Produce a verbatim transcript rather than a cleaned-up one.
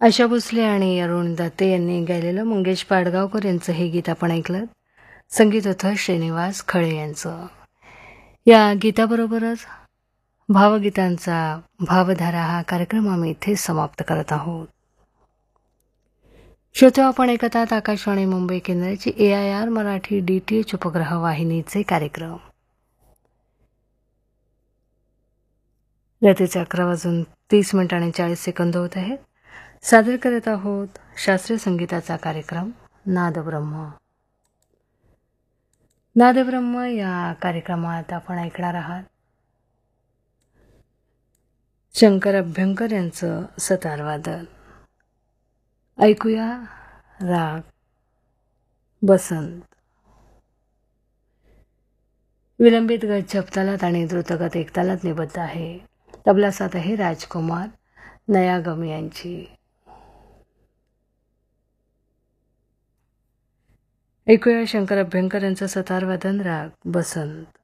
आशा भोसले आणि अरुण दाते यांनी गायलेलं मंगेश पाडगावकर यांचं हे गीत आपण ऐकलं. संगीत होतं श्रीनिवास खळे यांचं. या गीताबरोबरच भावगीतांचा भावधारा हा कार्यक्रम आम्ही इथे समाप्त करत आहोत. श्रोतो, आपण ऐकत आहात आकाशवाणी मुंबई केंद्राची ए I R Marathi D T H उपग्रह वाहिनीचे कार्यक्रम. रात्रीचे अकरा वाजून तीस मिनिट आणि चाळीस सेकंद होत आहेत. सादर करत आहोत शास्त्रीय संगीताचा कार्यक्रम नादब्रह्म. नादब्रह्म या कार्यक्रमात आपण ऐकणार आहात शंकर अभ्यंकर यांचं सतारवादन. ऐकूया राग बसंत. विलंबित गत झपतालात आणि द्रुतगत एकतालात निबद्ध आहे. तबला साथ आहे राजकुमार नयागम यांची. ऐकूया शंकर अभ्यंकर यांचं सतारवादन राग बसंत.